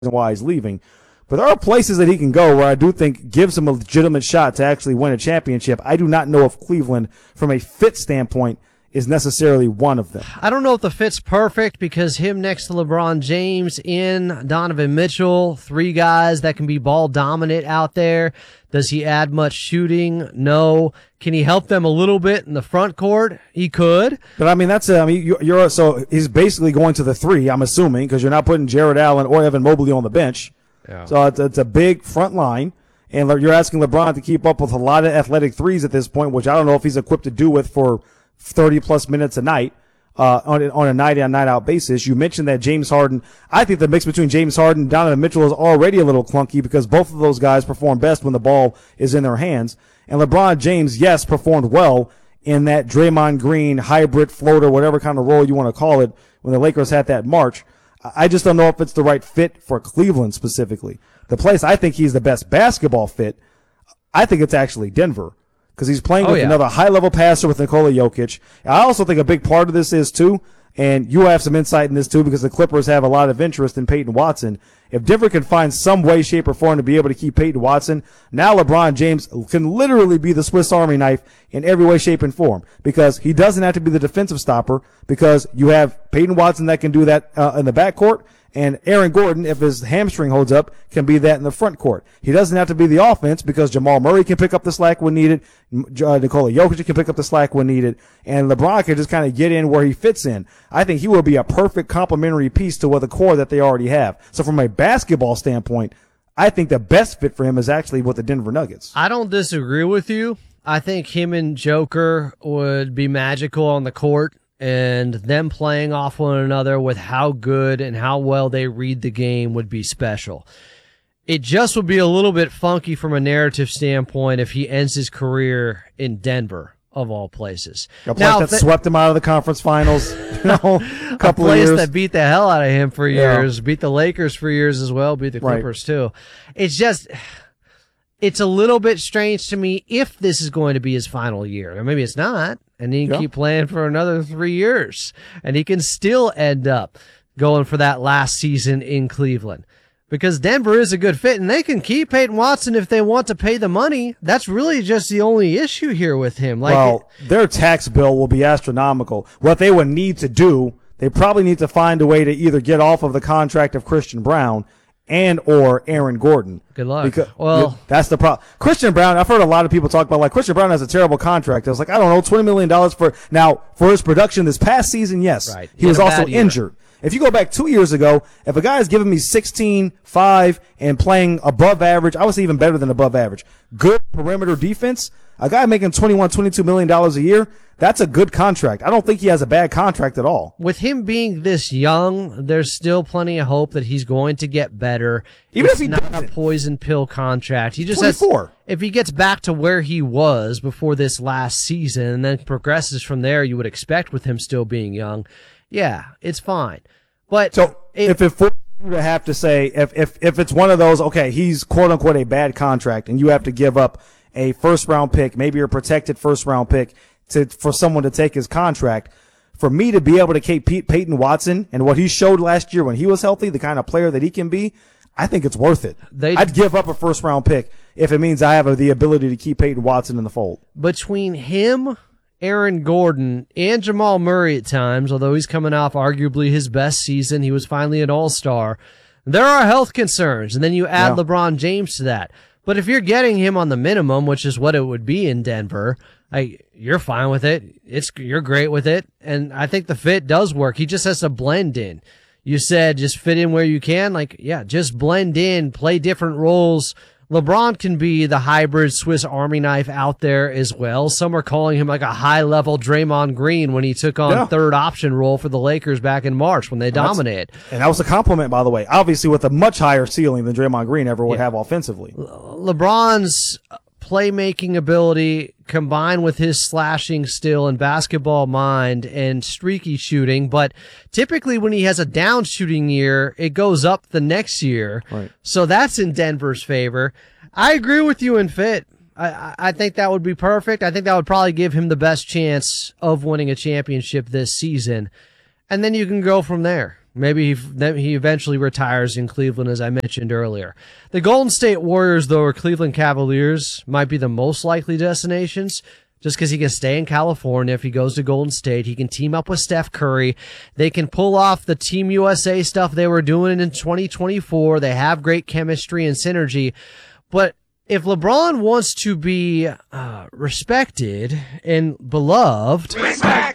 why he's leaving. But there are places that he can go where I do think gives him a legitimate shot to actually win a championship. I do not know if Cleveland, from a fit standpoint, is necessarily one of them. I don't know if the fit's perfect because him next to LeBron James in Donovan Mitchell, three guys that can be ball dominant out there. Does he add much shooting? No. Can he help them a little bit in the front court? He could. But I mean, so he's basically going to the three, I'm assuming, because you're not putting Jared Allen or Evan Mobley on the bench. Yeah. So it's a big front line. And you're asking LeBron to keep up with a lot of athletic threes at this point, which I don't know if he's equipped to do with for 30-plus minutes a night on a night-in, night-out basis. You mentioned that James Harden. I think the mix between James Harden and Donovan Mitchell is already a little clunky because both of those guys perform best when the ball is in their hands. And LeBron James, yes, performed well in that Draymond Green hybrid floater, whatever kind of role you want to call it, when the Lakers had that March. I just don't know if it's the right fit for Cleveland specifically. The place I think he's the best basketball fit, I think it's actually Denver. Because he's playing with another high-level passer with Nikola Jokic. I also think a big part of this is, too, and you have some insight in this, too, because the Clippers have a lot of interest in Peyton Watson. If Denver can find some way, shape, or form to be able to keep Peyton Watson, now LeBron James can literally be the Swiss Army knife in every way, shape, and form. Because he doesn't have to be the defensive stopper, because you have Peyton Watson that can do that in the backcourt, and Aaron Gordon, if his hamstring holds up, can be that in the front court. He doesn't have to be the offense because Jamal Murray can pick up the slack when needed. Nikola Jokic can pick up the slack when needed. And LeBron can just kind of get in where he fits in. I think he will be a perfect complementary piece to the core that they already have. So from a basketball standpoint, I think the best fit for him is actually with the Denver Nuggets. I don't disagree with you. I think him and Joker would be magical on the court. And them playing off one another with how good and how well they read the game would be special. It just would be a little bit funky from a narrative standpoint if he ends his career in Denver, of all places. A place that swept him out of the conference finals, a couple of years. A place that beat the hell out of him for years, beat the Lakers for years as well, beat the Clippers too. It's a little bit strange to me if this is going to be his final year. Or maybe it's not. And he can keep playing for another 3 years. And he can still end up going for that last season in Cleveland. Because Denver is a good fit, and they can keep Peyton Watson if they want to pay the money. That's really just the only issue here with him. Their tax bill will be astronomical. What they would need to do, they probably need to find a way to either get off of the contract of Christian Brown and or Aaron Gordon. Good luck. Because that's the problem. Christian Brown, I've heard a lot of people talk about, Christian Brown has a terrible contract. I was like, I don't know, $20 million for his production this past season, yes. Right. He was also injured. If you go back 2 years ago, if a guy is giving me 16, 5, and playing above average, I would say even better than above average, good perimeter defense, a guy making $21, $22 million a year, that's a good contract. I don't think he has a bad contract at all. With him being this young, there's still plenty of hope that he's going to get better. Even if he not a poison pill contract. He just 24. If he gets back to where he was before this last season and then progresses from there, you would expect with him still being young. Yeah, it's fine. But so if it forces you to have to say, if it's one of those, okay, he's quote unquote a bad contract and you have to give up a first round pick, maybe a protected first round pick for someone to take his contract, for me to be able to keep Peyton Watson and what he showed last year when he was healthy, the kind of player that he can be, I think it's worth it. I'd give up a first round pick if it means I have the ability to keep Peyton Watson in the fold. Between him, Aaron Gordon, and Jamal Murray at times, although he's coming off arguably his best season, he was finally an all-star, there are health concerns, and then you add LeBron James to that. But if you're getting him on the minimum, which is what it would be in Denver, you're fine with it. You're great with it, and I think the fit does work. He just has to blend in. You said just fit in where you can. Just blend in, play different roles. LeBron can be the hybrid Swiss Army knife out there as well. Some are calling him like a high-level Draymond Green when he took on third option role for the Lakers back in March when they dominated. And that was a compliment, by the way. Obviously with a much higher ceiling than Draymond Green ever would have offensively. LeBron's playmaking ability combined with his slashing still and basketball mind and streaky shooting, but typically when he has a down shooting year, it goes up the next year. Right. So that's in Denver's favor. I agree with you in fit. I think that would be perfect. I think that would probably give him the best chance of winning a championship this season. And then you can go from there. Maybe he eventually retires in Cleveland, as I mentioned earlier. The Golden State Warriors, though, or Cleveland Cavaliers might be the most likely destinations, just because he can stay in California. If he goes to Golden State, he can team up with Steph Curry. They can pull off the Team USA stuff they were doing in 2024. They have great chemistry and synergy. But if LeBron wants to be respected and beloved, respect.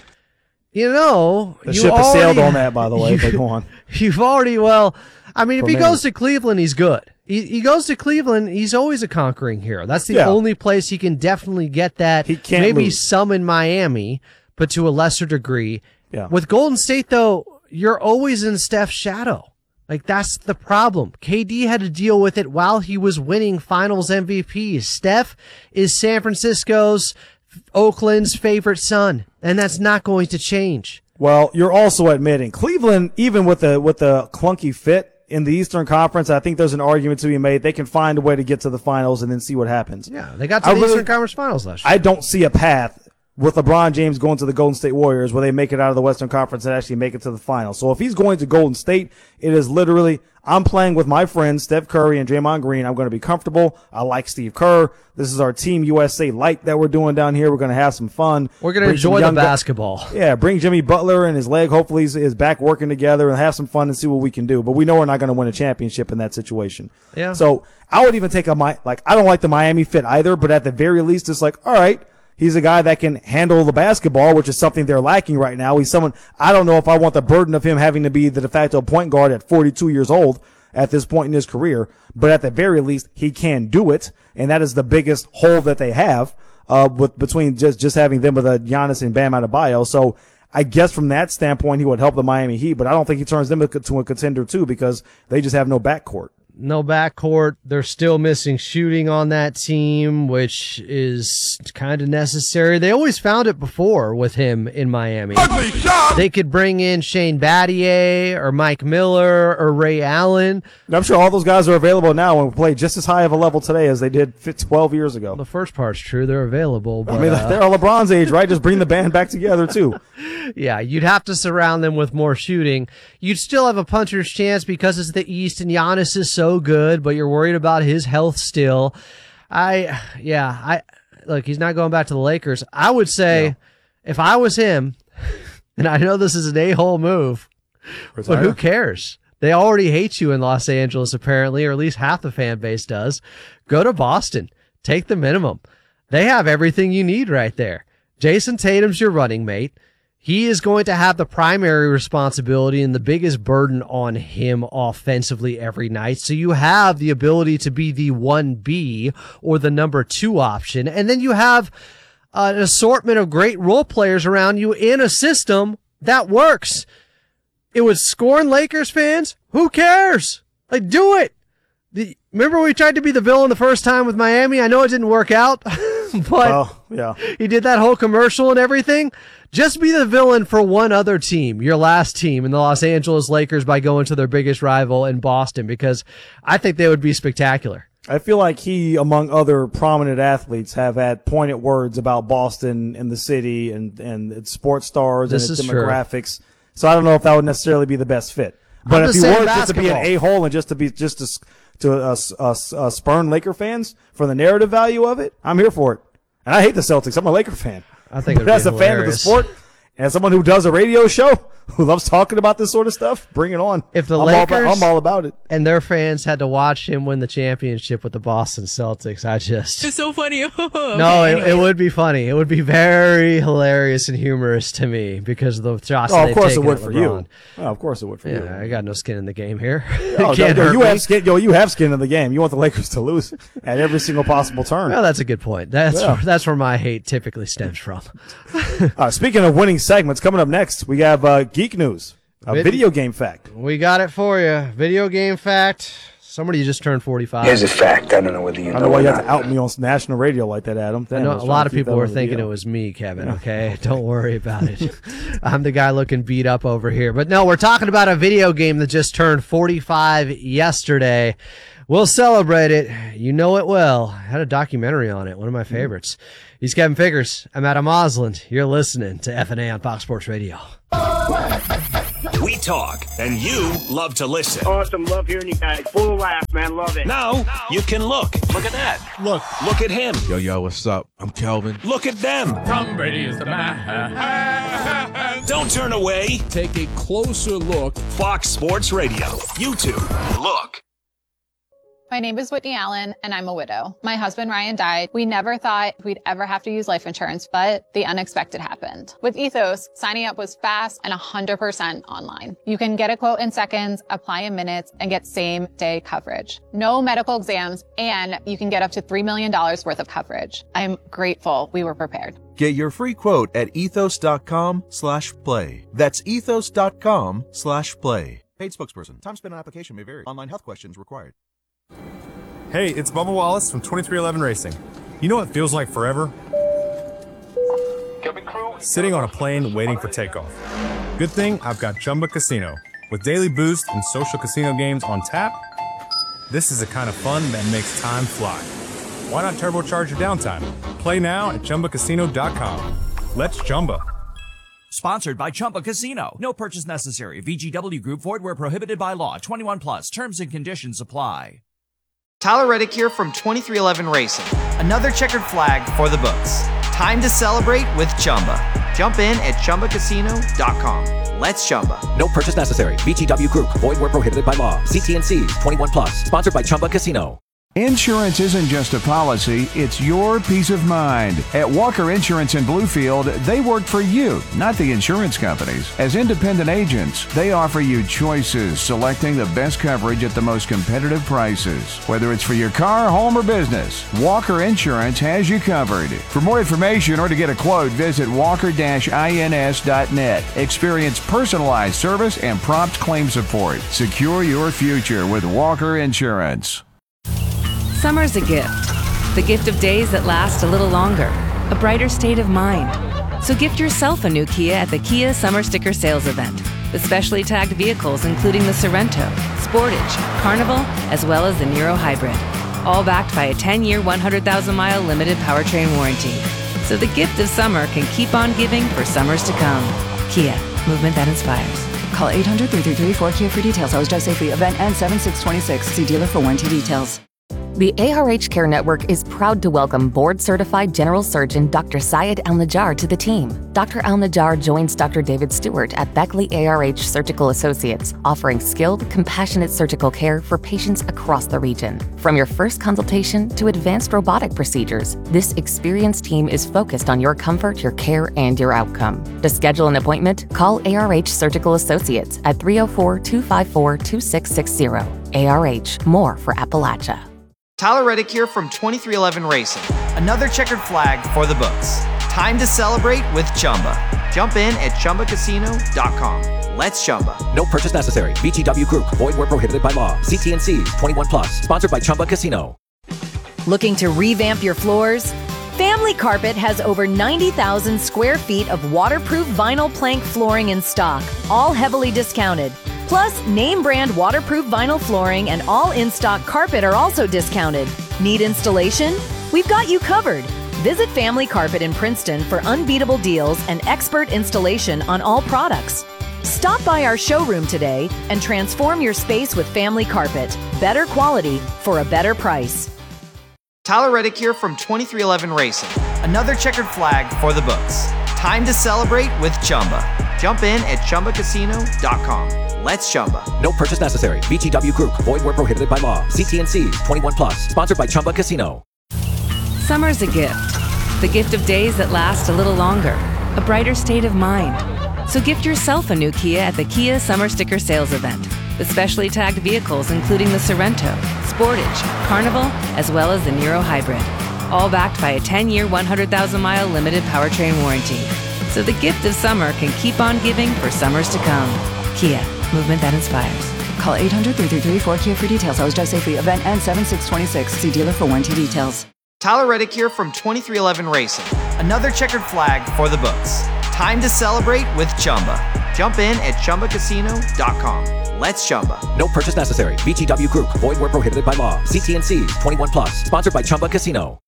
The ship has sailed on that, by the way. But go on. You've already, if he goes to Cleveland, he's good. He goes to Cleveland, he's always a conquering hero. That's the only place he can definitely get that. He can't maybe lose. some in Miami, but to a lesser degree. Yeah. With Golden State, though, you're always in Steph's shadow. That's the problem. KD had to deal with it while he was winning finals MVPs. Steph is San Francisco's, Oakland's favorite son, and that's not going to change. Well, you're also admitting Cleveland, even with the clunky fit in the Eastern Conference, I think there's an argument to be made. They can find a way to get to the finals and then see what happens. Yeah, they got to the Eastern Conference Finals last year. I don't see a path with LeBron James going to the Golden State Warriors where they make it out of the Western Conference and actually make it to the finals. So if he's going to Golden State, it is literally, I'm playing with my friends Steph Curry and Draymond Green. I'm going to be comfortable. I like Steve Kerr. This is our Team USA light that we're doing down here. We're going to have some fun. We're going to enjoy the basketball. Bring Jimmy Butler and his leg. Hopefully is back working together and have some fun and see what we can do. But we know we're not going to win a championship in that situation. Yeah. So I would even take I don't like the Miami fit either, but at the very least, it's all right. He's a guy that can handle the basketball, which is something they're lacking right now. He's someone, I don't know if I want the burden of him having to be the de facto point guard at 42 years old at this point in his career, but at the very least, he can do it. And that is the biggest hole that they have, between just having them with Giannis and Bam Adebayo. So I guess from that standpoint, he would help the Miami Heat, but I don't think he turns them to a contender too because they just have no backcourt. No backcourt. They're still missing shooting on that team, which is kind of necessary. They always found it before with him in Miami. They could bring in Shane Battier or Mike Miller or Ray Allen. I'm sure all those guys are available now and play just as high of a level today as they did 12 years ago. The first part's true. They're available. But, they're LeBron's age, right? Just bring the band back together, too. Yeah, you'd have to surround them with more shooting. You'd still have a puncher's chance because it's the East and Giannis is so good, but you're worried about his health still. Look, he's not going back to the Lakers. I would say if I was him, and I know this is an a-hole move, but who cares? They already hate you in Los Angeles, apparently, or at least half the fan base does. Go to Boston. Take the minimum. They have everything you need right there. Jason Tatum's your running mate. He is going to have the primary responsibility and the biggest burden on him offensively every night. So you have the ability to be the 1B or the number 2 option. And then you have an assortment of great role players around you in a system that works. It was scorn Lakers fans. Who cares? Do it. Remember we tried to be the villain the first time with Miami? I know it didn't work out, but he did that whole commercial and everything. Just be the villain for one other team, your last team in the Los Angeles Lakers, by going to their biggest rival in Boston, because I think they would be spectacular. I feel like he, among other prominent athletes, have had pointed words about Boston and the city and its sports stars and its demographics. True. So I don't know if that would necessarily be the best fit. But if he were just to be an a-hole and just to spurn Laker fans for the narrative value of it, I'm here for it. And I hate the Celtics. I'm a Laker fan. I think but as a fan of the sport and someone who does a radio show who loves talking about this sort of stuff, bring it on. If the Lakers, I'm all about it. And their fans had to watch him win the championship with the Boston Celtics, It's so funny. It would be funny. It would be very hilarious and humorous to me because of the shots they've taken. Of course it would for you. Oh, of course it would for you. Yeah, I got no skin in the game here. You have skin in the game. You want the Lakers to lose at every single possible turn. Well, that's a good point. That's where my hate typically stems from. Speaking of winning segments, coming up next, we have Geek News, a video game fact. We got it for you. Video game fact. Somebody just turned 45. Here's a fact. I don't know whether you know. I don't know why you have to out me on national radio like that, Adam. I know a lot of people were thinking it was me, Kevin. Okay, don't worry about it. I'm the guy looking beat up over here. But no, we're talking about a video game that just turned 45 yesterday. We'll celebrate it. You know it well. I had a documentary on it. One of my favorites. He's Kevin Figures. I'm Adam Osland. You're listening to FNA on Fox Sports Radio. We talk, and you love to listen. Awesome. Love hearing you guys. Full of laughs, man. Love it. Now you can look. Look at that. Look at him. Yo, what's up? I'm Kelvin. Look at them. Tom Brady is the man. Don't turn away. Take a closer look. Fox Sports Radio. YouTube. Look. My name is Whitney Allen, and I'm a widow. My husband, Ryan, died. We never thought we'd ever have to use life insurance, but the unexpected happened. With Ethos, signing up was fast and 100% online. You can get a quote in seconds, apply in minutes, and get same-day coverage. No medical exams, and you can get up to $3 million worth of coverage. I'm grateful we were prepared. Get your free quote at ethos.com/play. That's ethos.com/play. Paid spokesperson. Time spent on application may vary. Online health questions required. Hey, it's Bubba Wallace from 2311 Racing. You know what feels like forever? Sitting on a plane waiting for takeoff. Good thing I've got Chumba Casino. With daily boost and social casino games on tap, this is the kind of fun that makes time fly. Why not turbocharge your downtime? Play now at ChumbaCasino.com. Let's Chumba. Sponsored by Chumba Casino. No purchase necessary. VGW Group. Void where prohibited by law. 21 plus. Terms and conditions apply. Tyler Reddick here from 2311 Racing. Another checkered flag for the books. Time to celebrate with Chumba. Jump in at ChumbaCasino.com. Let's Chumba. No purchase necessary. VGW Group. Void where prohibited by law. See T&Cs. 21 plus. Sponsored by Chumba Casino. Insurance isn't just a policy, it's your peace of mind. At Walker Insurance in Bluefield, they work for you, not the insurance companies. As independent agents, they offer you choices, selecting the best coverage at the most competitive prices. Whether it's for your car, home, or business, Walker Insurance has you covered. For more information or to get a quote, visit walker-ins.net. Experience personalized service and prompt claim support. Secure your future with Walker Insurance. Summer's a gift. The gift of days that last a little longer. A brighter state of mind. So gift yourself a new Kia at the Kia Summer Sticker Sales Event. With specially tagged vehicles including the Sorento, Sportage, Carnival, as well as the Niro Hybrid. All backed by a 10-year, 100,000-mile limited powertrain warranty. So the gift of summer can keep on giving for summers to come. Kia, movement that inspires. Call 800-3334-KIA for details. Always drive safely. Event ends 7/6/26. See dealer for warranty details. The ARH Care Network is proud to welcome board-certified general surgeon Dr. Syed Al-Najjar to the team. Dr. Al-Najjar joins Dr. David Stewart at Beckley ARH Surgical Associates, offering skilled, compassionate surgical care for patients across the region. From your first consultation to advanced robotic procedures, this experienced team is focused on your comfort, your care, and your outcome. To schedule an appointment, call ARH Surgical Associates at 304-254-2660. ARH, more for Appalachia. Tyler Reddick here from 2311 Racing. Another checkered flag for the books. Time to celebrate with Chumba. Jump in at ChumbaCasino.com. Let's Chumba. No purchase necessary. VGW Group. Void where prohibited by law. See T&Cs. 21 plus. Sponsored by Chumba Casino. Looking to revamp your floors? Family Carpet has over 90,000 square feet of waterproof vinyl plank flooring in stock, all heavily discounted. Plus, name brand waterproof vinyl flooring and all in-stock carpet are also discounted. Need installation? We've got you covered. Visit Family Carpet in Princeton for unbeatable deals and expert installation on all products. Stop by our showroom today and transform your space with Family Carpet. Better quality for a better price. Tyler Reddick here from 2311 Racing. Another checkered flag for the books. Time to celebrate with Chumba. Jump in at ChumbaCasino.com. Let's Chumba. No purchase necessary. VGW Group. Void where prohibited by law. See T&Cs. 21 plus. Sponsored by Chumba Casino. Summer's a gift. The gift of days that last a little longer. A brighter state of mind. So gift yourself a new Kia at the Kia Summer Sticker Sales Event. With specially tagged vehicles including the Sorento, Sportage, Carnival, as well as the Niro Hybrid. All backed by a 10-year, 100,000-mile limited powertrain warranty. So the gift of summer can keep on giving for summers to come. Kia, movement that inspires. Call 800-3334-KIA for details. Always drive safely. Event ends 7/6/26. See dealer for warranty details. Tyler Reddick here from 2311 Racing. Another checkered flag for the books. Time to celebrate with Chumba. Jump in at ChumbaCasino.com. Let's Chumba. No purchase necessary. VGW Group. Void where prohibited by law. See T&Cs. 21 plus. Sponsored by Chumba Casino.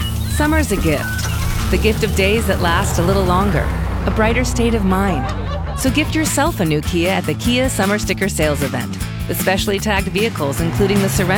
Summer's a gift. The gift of days that last a little longer. A brighter state of mind. So gift yourself a new Kia at the Kia Summer Sticker Sales Event. The specially tagged vehicles, including the Sorento